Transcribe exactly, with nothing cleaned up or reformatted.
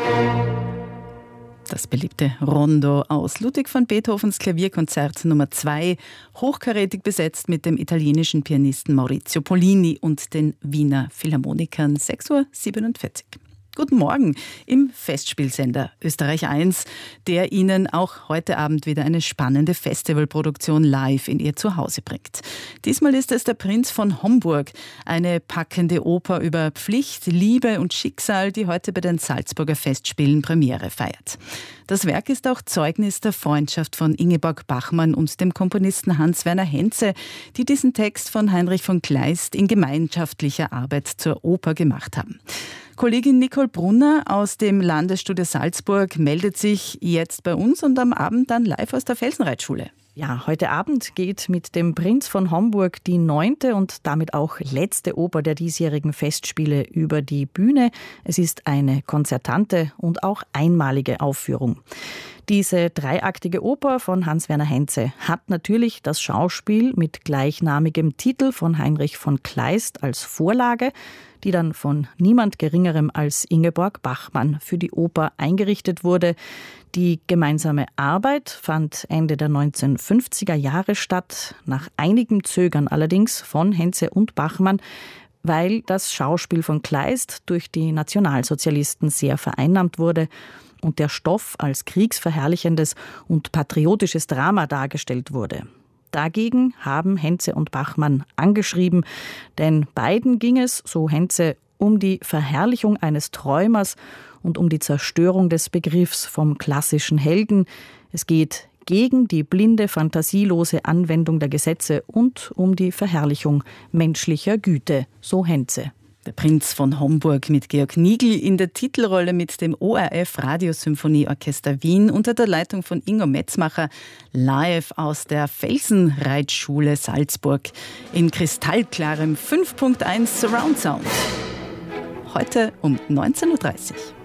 Das beliebte Rondo aus Ludwig van Beethovens Klavierkonzert Nummer zwei, hochkarätig besetzt mit dem italienischen Pianisten Maurizio Pollini und den Wiener Philharmonikern. sechs Uhr siebenundvierzig. Guten Morgen im Festspielsender Österreich eins, der Ihnen auch heute Abend wieder eine spannende Festivalproduktion live in Ihr Zuhause bringt. Diesmal ist es Der Prinz von Homburg, eine packende Oper über Pflicht, Liebe und Schicksal, die heute bei den Salzburger Festspielen Premiere feiert. Das Werk ist auch Zeugnis der Freundschaft von Ingeborg Bachmann und dem Komponisten Hans-Werner Henze, die diesen Text von Heinrich von Kleist in gemeinschaftlicher Arbeit zur Oper gemacht haben. Kollegin Nicole Brunner aus dem Landesstudio Salzburg meldet sich jetzt bei uns und am Abend dann live aus der Felsenreitschule. Ja, heute Abend geht mit dem Prinz von Homburg die neunte und damit auch letzte Oper der diesjährigen Festspiele über die Bühne. Es ist eine konzertante und auch einmalige Aufführung. Diese dreiaktige Oper von Hans-Werner Henze hat natürlich das Schauspiel mit gleichnamigem Titel von Heinrich von Kleist als Vorlage, die dann von niemand Geringerem als Ingeborg Bachmann für die Oper eingerichtet wurde. Die gemeinsame Arbeit fand Ende der neunzehnhundertfünfziger Jahre statt, nach einigem Zögern allerdings von Henze und Bachmann, weil das Schauspiel von Kleist durch die Nationalsozialisten sehr vereinnahmt wurde und der Stoff als kriegsverherrlichendes und patriotisches Drama dargestellt wurde. Dagegen haben Henze und Bachmann angeschrieben, denn beiden ging es, so Henze, um die Verherrlichung eines Träumers und um die Zerstörung des Begriffs vom klassischen Helden. Es geht gegen die blinde, fantasielose Anwendung der Gesetze und um die Verherrlichung menschlicher Güte, so Henze. Der Prinz von Homburg mit Georg Nigl in der Titelrolle mit dem O R F Radiosymphonieorchester Wien unter der Leitung von Ingo Metzmacher, live aus der Felsenreitschule Salzburg in kristallklarem fünf Punkt eins Surround Sound. Heute um neunzehn Uhr dreißig.